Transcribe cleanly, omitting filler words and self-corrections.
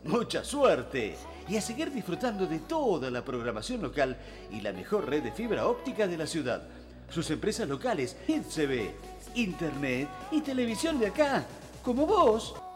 ¡Mucha suerte! Y a seguir disfrutando de toda la programación local y la mejor red de fibra óptica de la ciudad. Sus empresas locales, HitCB, Internet y televisión de acá, como vos.